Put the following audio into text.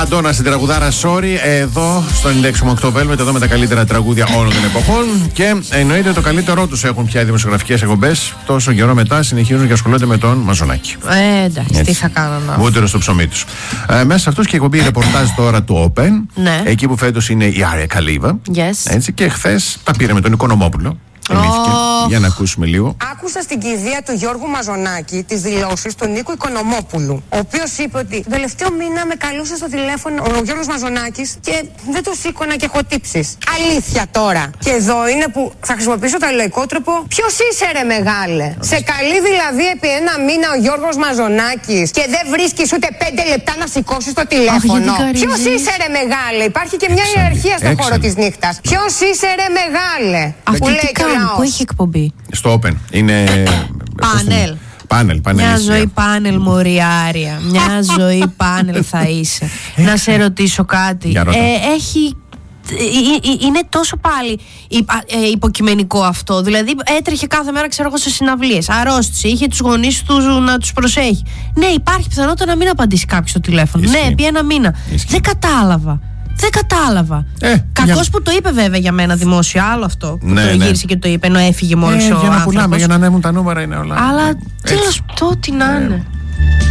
Μαντόνα στην τραγουδάρα Sorry, εδώ στο 96,8 Velvet, εδώ με τα καλύτερα τραγούδια όλων των εποχών. Και εννοείται το καλύτερό του έχουν πια οι δημοσιογραφικές εκπομπές. Τόσο καιρό μετά συνεχίζουν και ασχολούνται με τον Μαζονάκη. Εντάξει, τι θα κάνω να. Βούτυρο στο ψωμί του. Μέσα σε αυτούς και η εκπομπή ρεπορτάζ τώρα του Open. Ναι. Εκεί που φέτος είναι η Άρια Καλίβα. Yes. Έτσι, και χθες τα πήρε με τον Οικονομόπουλο. Για να ακούσουμε λίγο. Άκουσα στην κηδεία του Γιώργου Μαζονάκη τις δηλώσεις του Νίκου Οικονομόπουλου, ο οποίος είπε ότι τον τελευταίο μήνα με καλούσε στο τηλέφωνο ο Γιώργος Μαζονάκης και δεν το σήκωνα και έχω τύψεις. Αλήθεια τώρα. Και εδώ είναι που θα χρησιμοποιήσω το αλληλοϊκό τρόπο. Ποιος είσαι ρε μεγάλε? Σε καλεί δηλαδή επί ένα μήνα ο Γιώργος Μαζονάκης και δεν βρίσκεις ούτε 5 λεπτά να σηκώσεις το τηλέφωνο. Ποιος είσαι ρε μεγάλε? Υπάρχει και μια ιεραρχία στον χώρο της νύχτας. Ποιος είσαι ρε μεγάλε? Που λέει το λαός. Που έχει εκπομπή. Στο Open. Είναι. Πάνελ. Μια ζωή πάνελ, Μωριάρια. Μια ζωή πάνελ θα είσαι. Να σε ρωτήσω κάτι. Έχει. Είναι τόσο πάλι υποκειμενικό αυτό. Δηλαδή έτρεχε κάθε μέρα, ξέρω εγώ, σε συναυλίες. Αρρώστησε, είχε τους γονείς του να τους προσέχει. Ναι, υπάρχει πιθανότητα να μην απαντήσει κάποιος στο τηλέφωνο. Ισχύει. Ναι, επί ένα μήνα. Δεν κατάλαβα. Κακός που το είπε βέβαια για μένα δημόσιο. Άλλο αυτό που το γύρισε και το είπε, ενώ έφυγε μόλις ο για να άνθρωπος. πουλάμε, για να ανέβουν τα νούμερα είναι όλα. Αλλά τέλος, ό,τι να είναι.